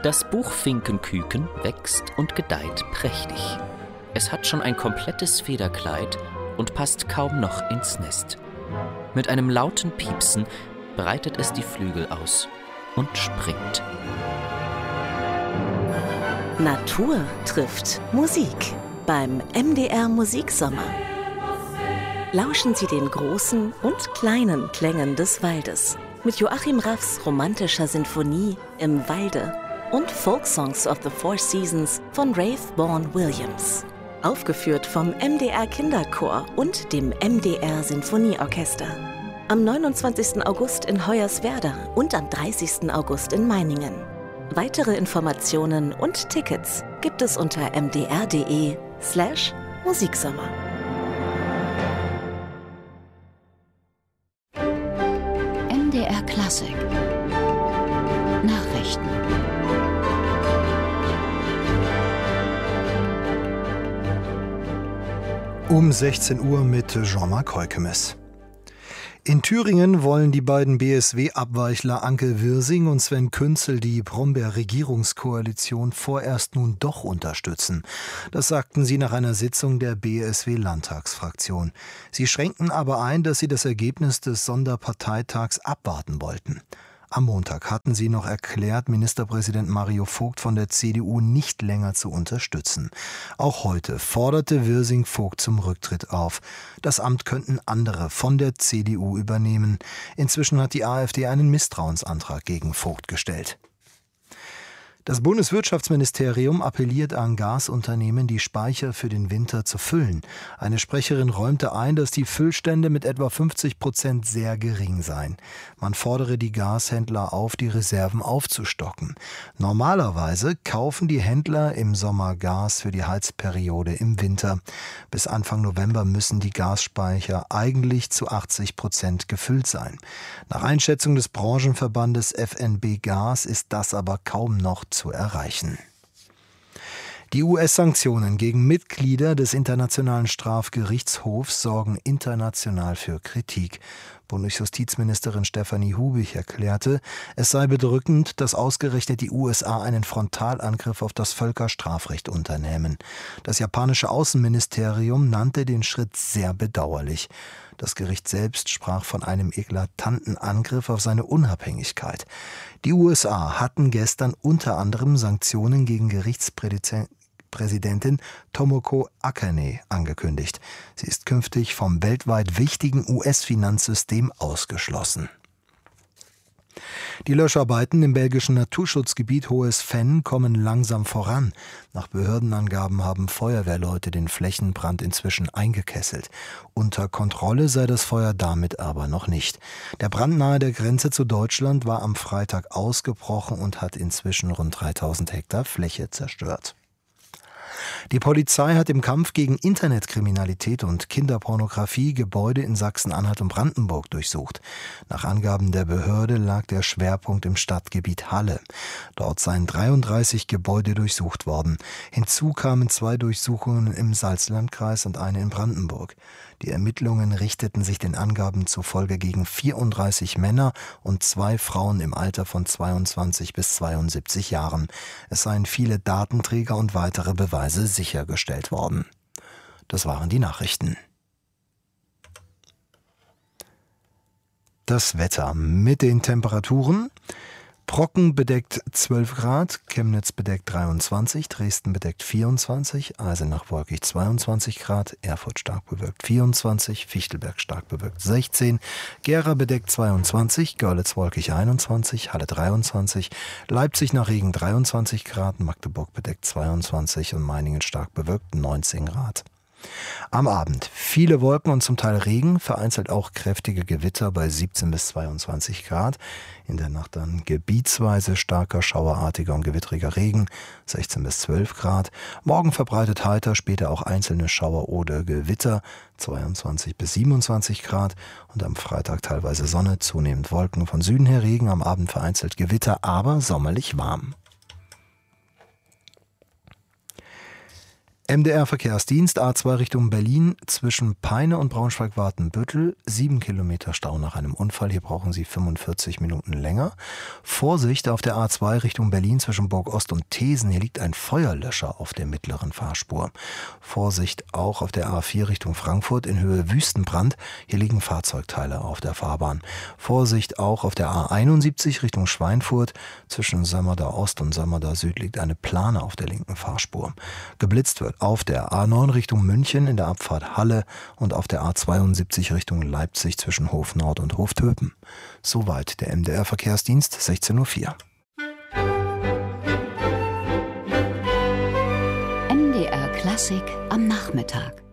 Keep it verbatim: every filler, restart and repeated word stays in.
Das Buchfinkenküken wächst und gedeiht prächtig. Es hat schon ein komplettes Federkleid und passt kaum noch ins Nest. Mit einem lauten Piepsen breitet es die Flügel aus und springt. Natur trifft Musik beim M D R Musiksommer. Lauschen Sie den großen und kleinen Klängen des Waldes mit Joachim Raffs romantischer Sinfonie Im Walde und Folksongs of the Four Seasons von Rafe Vaughan Williams. Aufgeführt vom M D R Kinderchor und dem M D R Sinfonieorchester. Am neunundzwanzigsten August in Hoyerswerda und am dreißigsten August in Meiningen. Weitere Informationen und Tickets gibt es unter mdr.de slash Musiksommer. M D R Klassik Nachrichten. Um sechzehn Uhr mit Jean-Marc Heukemes. In Thüringen wollen die beiden B S W-Abweichler Anke Wirsing und Sven Künzel die Brombeer-Regierungskoalition vorerst nun doch unterstützen. Das sagten sie nach einer Sitzung der B S W-Landtagsfraktion. Sie schränkten aber ein, dass sie das Ergebnis des Sonderparteitags abwarten wollten. Am Montag hatten sie noch erklärt, Ministerpräsident Mario Vogt von der C D U nicht länger zu unterstützen. Auch heute forderte Wirsing Vogt zum Rücktritt auf. Das Amt könnten andere von der C D U übernehmen. Inzwischen hat die AfD einen Misstrauensantrag gegen Vogt gestellt. Das Bundeswirtschaftsministerium appelliert an Gasunternehmen, die Speicher für den Winter zu füllen. Eine Sprecherin räumte ein, dass die Füllstände mit etwa fünfzig Prozent sehr gering seien. Man fordere die Gashändler auf, die Reserven aufzustocken. Normalerweise kaufen die Händler im Sommer Gas für die Heizperiode im Winter. Bis Anfang November müssen die Gasspeicher eigentlich zu achtzig Prozent gefüllt sein. Nach Einschätzung des Branchenverbandes F N B Gas ist das aber kaum noch zu erreichen. Die U S-Sanktionen gegen Mitglieder des Internationalen Strafgerichtshofs sorgen international für Kritik. Bundesjustizministerin Stefanie Hubich erklärte, es sei bedrückend, dass ausgerechnet die U S A einen Frontalangriff auf das Völkerstrafrecht unternehmen. Das japanische Außenministerium nannte den Schritt sehr bedauerlich. Das Gericht selbst sprach von einem eklatanten Angriff auf seine Unabhängigkeit. Die U S A hatten gestern unter anderem Sanktionen gegen Gerichtspräsidentin Tomoko Akane angekündigt. Sie ist künftig vom weltweit wichtigen U S-Finanzsystem ausgeschlossen. Die Löscharbeiten im belgischen Naturschutzgebiet Hohes Venn kommen langsam voran. Nach Behördenangaben haben Feuerwehrleute den Flächenbrand inzwischen eingekesselt. Unter Kontrolle sei das Feuer damit aber noch nicht. Der Brand nahe der Grenze zu Deutschland war am Freitag ausgebrochen und hat inzwischen rund dreitausend Hektar Fläche zerstört. Die Polizei hat im Kampf gegen Internetkriminalität und Kinderpornografie Gebäude in Sachsen-Anhalt und Brandenburg durchsucht. Nach Angaben der Behörde lag der Schwerpunkt im Stadtgebiet Halle. Dort seien dreiunddreißig Gebäude durchsucht worden. Hinzu kamen zwei Durchsuchungen im Salzlandkreis und eine in Brandenburg. Die Ermittlungen richteten sich den Angaben zufolge gegen vierunddreißig Männer und zwei Frauen im Alter von zweiundzwanzig bis zweiundsiebzig Jahren. Es seien viele Datenträger und weitere Beweise sichergestellt worden. Das waren die Nachrichten. Das Wetter mit den Temperaturen. Brocken bedeckt zwölf Grad, Chemnitz bedeckt dreiundzwanzig, Dresden bedeckt vierundzwanzig, Eisenach wolkig zweiundzwanzig Grad, Erfurt stark bewölkt vierundzwanzig, Fichtelberg stark bewölkt sechzehn, Gera bedeckt zweiundzwanzig, Görlitz wolkig einundzwanzig, Halle dreiundzwanzig, Leipzig nach Regen dreiundzwanzig Grad, Magdeburg bedeckt zweiundzwanzig und Meiningen stark bewölkt neunzehn Grad. Am Abend viele Wolken und zum Teil Regen, vereinzelt auch kräftige Gewitter bei siebzehn bis zweiundzwanzig Grad. In der Nacht dann gebietsweise starker, schauerartiger und gewittriger Regen, sechzehn bis zwölf Grad. Morgen verbreitet heiter, später auch einzelne Schauer oder Gewitter, zweiundzwanzig bis siebenundzwanzig Grad. Und am Freitag teilweise Sonne, zunehmend Wolken, von Süden her Regen, am Abend vereinzelt Gewitter, aber sommerlich warm. M D R-Verkehrsdienst A zwei Richtung Berlin zwischen Peine und Braunschweig-Watenbüttel. Sieben Kilometer Stau nach einem Unfall. Hier brauchen Sie fünfundvierzig Minuten länger. Vorsicht auf der A zwei Richtung Berlin zwischen Burg-Ost und Thesen. Hier liegt ein Feuerlöscher auf der mittleren Fahrspur. Vorsicht auch auf der A vier Richtung Frankfurt in Höhe Wüstenbrand. Hier liegen Fahrzeugteile auf der Fahrbahn. Vorsicht auch auf der A einundsiebzig Richtung Schweinfurt. Zwischen Sömmerda Ost und Sömmerda Süd liegt eine Plane auf der linken Fahrspur. Geblitzt wird auf der A neun Richtung München in der Abfahrt Halle und auf der A zweiundsiebzig Richtung Leipzig zwischen Hof Nord und Hof Töpen. Soweit der M D R-Verkehrsdienst, sechzehn Uhr vier. M D R Klassik am Nachmittag.